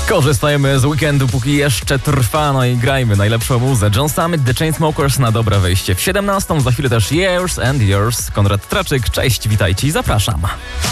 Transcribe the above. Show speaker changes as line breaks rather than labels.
Korzystajmy z weekendu, póki jeszcze trwa, no i grajmy najlepszą muzę. John Summit, The Chainsmokers na dobre wejście w 17. Za chwilę też Years and Years. Konrad Traczyk, cześć, witajcie i zapraszam.